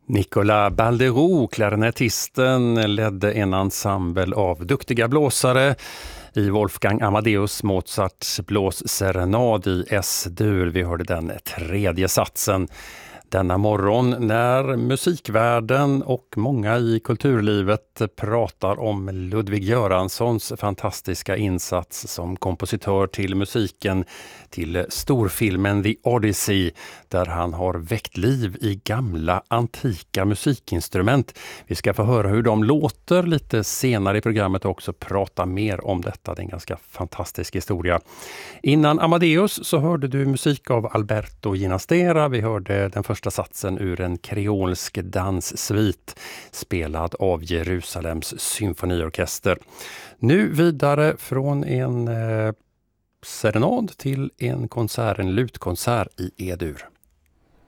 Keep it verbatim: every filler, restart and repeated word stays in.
Nicolas Balderoux, klarinettisten, ledde en ensemble av duktiga blåsare i Wolfgang Amadeus Mozarts blåsserenad i S-dur. Vi hörde den tredje satsen denna morgon när musikvärlden och många i kulturlivet pratar om Ludwig Göranssons fantastiska insats som kompositör till musiken till storfilmen The Odyssey, där han har väckt liv i gamla antika musikinstrument. Vi ska få höra hur de låter lite senare i programmet och också prata mer om detta. Det är en ganska fantastisk historia. Innan Amadeus så hörde du musik av Alberto Ginastera. Vi hörde den första satsen ur en kreolsk danssvit spelad av Jerusalems symfoniorkester. Nu vidare från en eh, serenad till en konsert, en lutkonsert i E-dur.